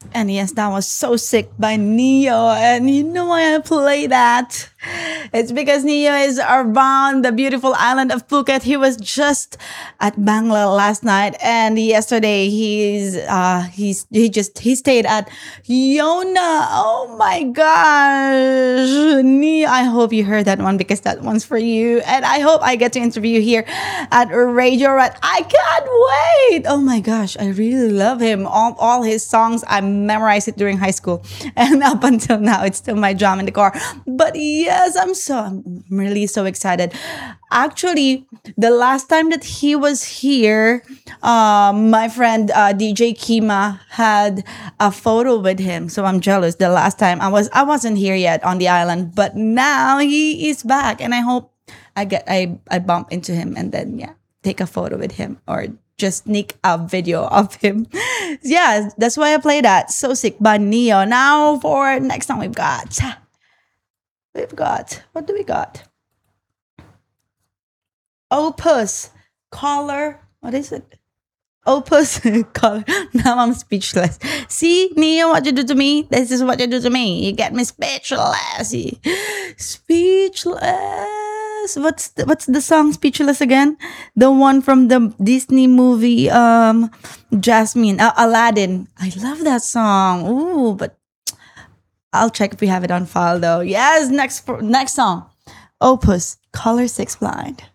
And yes, that was So Sick by Neo. And you know why I play that? It's because Neo is around the beautiful island of Phuket. He was just at Bangla last night, and yesterday he stayed at Yona. Oh my gosh, Neo! I hope you heard that one because that one's for you, and I hope I get to interview you here at Radio Red. I can't wait! Oh my gosh, I really love him. All his songs, I memorized it during high school, and up until now, it's still my drum in the car. But yes, I'm really so excited. Actually, the last time that he was here, my friend DJ Kima had a photo with him. So I'm jealous. The last time I wasn't here yet on the island, but now he is back, and I hope I bump into him and then yeah, take a photo with him or just sneak a video of him. Yeah, that's why I play that. So Sick by Neo. Now for next time we've got what do we got? Opus color. What is it? Opus color. Now I'm speechless. See, Neo, what you do to me? This is what you do to me. You get me speechless. Speechless. What's the song Speechless again? The one from the Disney movie Jasmine, Aladdin. I love that song. Ooh, but I'll check if we have it on file though. Yes, next song. Opus Color 6 Blind.